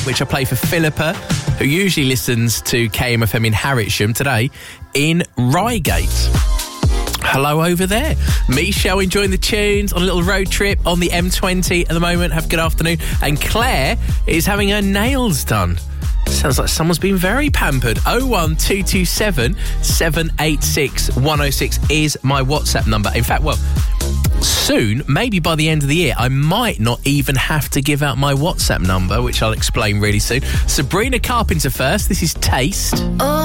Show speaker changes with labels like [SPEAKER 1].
[SPEAKER 1] which I play for Philippa, who usually listens to KMFM in Harwich, today in Reigate. Hello over there. Michelle enjoying the tunes on a little road trip on the M20 at the moment. Have a good afternoon. And Claire is having her nails done. Sounds like someone's been very pampered. 01227 786 106 is my WhatsApp number. In fact, well, soon, maybe by the end of the year, I might not even have to give out my WhatsApp number, which I'll explain really soon. Sabrina Carpenter first. This is Taste.
[SPEAKER 2] Oh,